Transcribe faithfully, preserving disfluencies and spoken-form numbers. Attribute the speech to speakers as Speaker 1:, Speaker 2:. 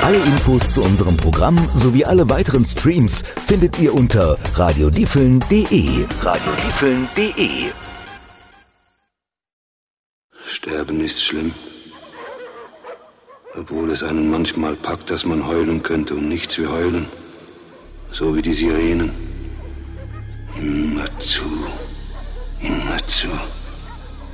Speaker 1: Alle Infos zu unserem Programm sowie alle weiteren Streams findet ihr unter radiodiefeln punkt de. radiodiefeln punkt de.
Speaker 2: Sterben ist schlimm. Obwohl es einen manchmal packt, dass man heulen könnte und nichts wie heulen. So wie die Sirenen. Immer zu, immer zu.